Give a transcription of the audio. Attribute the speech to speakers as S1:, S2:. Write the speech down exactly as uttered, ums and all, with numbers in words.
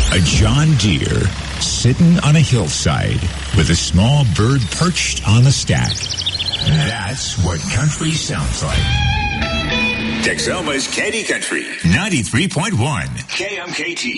S1: A John Deere sitting on a hillside with a small bird perched on a stack. That's what country sounds like. Texoma's Candy Country, ninety-three point one K M K T.